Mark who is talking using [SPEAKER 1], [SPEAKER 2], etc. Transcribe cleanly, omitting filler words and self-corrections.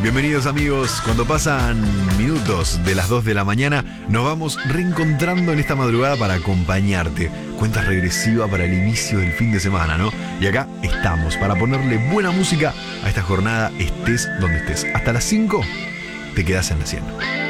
[SPEAKER 1] Bienvenidos amigos, cuando pasan minutos de las 2 de la mañana nos vamos reencontrando en esta madrugada para acompañarte. Cuenta regresiva para el inicio del fin de semana, ¿no? Y acá estamos para ponerle buena música a esta jornada, estés donde estés. Hasta las 5 te quedas en la 100.